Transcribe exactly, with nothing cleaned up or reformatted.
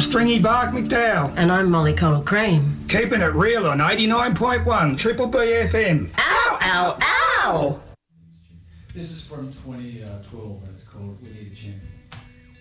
Stringy Bark McDowell. And I'm Molly Cottle Cream. Keeping it real on eighty-nine point one Triple B F M. Ow, ow, ow! This is from twenty twelve and it's called We Need a Champion.